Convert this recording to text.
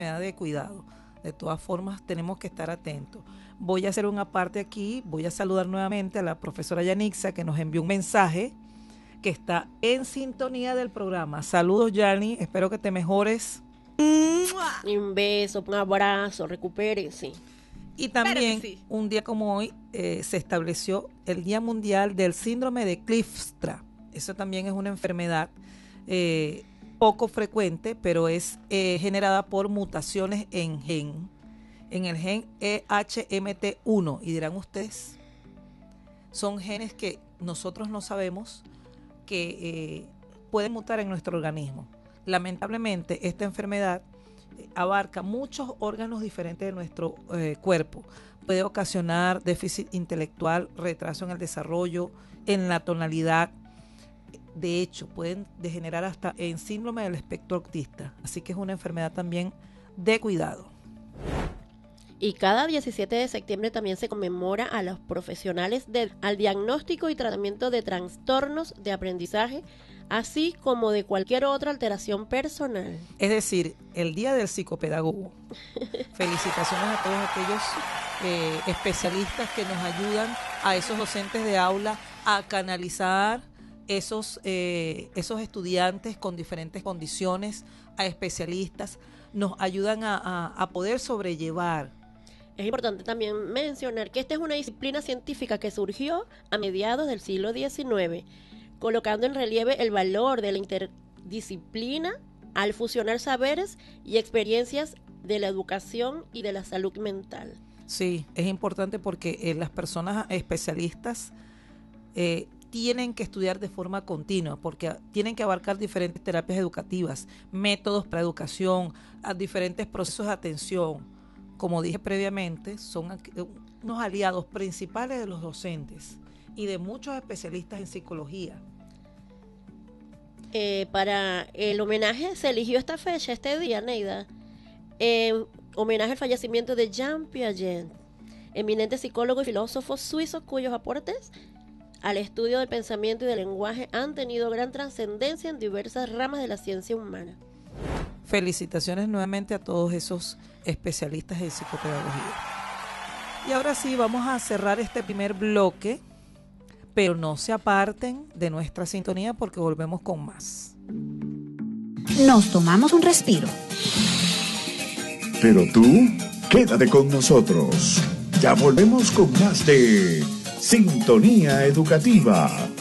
de cuidado. De todas formas, tenemos que estar atentos. Voy a hacer una parte aquí, voy a saludar nuevamente a la profesora Yanixa, que nos envió un mensaje que está en sintonía del programa. Saludos, Yani, espero que te mejores. Un beso, un abrazo, recupérense. Y también, un día como hoy, se estableció el Día Mundial del Síndrome de Kleefstra. Eso también es una enfermedad poco frecuente, pero es generada por mutaciones en el gen EHMT1. Y dirán ustedes, son genes que nosotros no sabemos que pueden mutar en nuestro organismo. Lamentablemente, esta enfermedad abarca muchos órganos diferentes de nuestro cuerpo. Puede ocasionar déficit intelectual, retraso en el desarrollo, en la tonalidad. De hecho, pueden degenerar hasta en síndrome del espectro autista. Así que es una enfermedad también de cuidado. Y cada 17 de septiembre también se conmemora a los profesionales al diagnóstico y tratamiento de trastornos de aprendizaje, así como de cualquier otra alteración personal. Es decir, el Día del Psicopedagogo. Felicitaciones a todos aquellos especialistas que nos ayudan, a esos docentes de aula, a canalizar esos estudiantes con diferentes condiciones, a especialistas, nos ayudan a poder sobrellevar. Es importante también mencionar que esta es una disciplina científica que surgió a mediados del siglo XIX, colocando en relieve el valor de la interdisciplina al fusionar saberes y experiencias de la educación y de la salud mental. Sí, es importante porque las personas especialistas tienen que estudiar de forma continua, porque tienen que abarcar diferentes terapias educativas, métodos para educación, a diferentes procesos de atención. Como dije previamente, son unos aliados principales de los docentes y de muchos especialistas en psicología. Para el homenaje se eligió esta fecha, este día, Neida, homenaje al fallecimiento de Jean Piaget, eminente psicólogo y filósofo suizo cuyos aportes al estudio del pensamiento y del lenguaje han tenido gran trascendencia en diversas ramas de la ciencia humana. Felicitaciones nuevamente a todos esos especialistas en psicopedagogía. Y ahora sí, vamos a cerrar este primer bloque, pero no se aparten de nuestra sintonía porque volvemos con más. Nos tomamos un respiro. Pero tú, quédate con nosotros. Ya volvemos con más de Sintonía Educativa.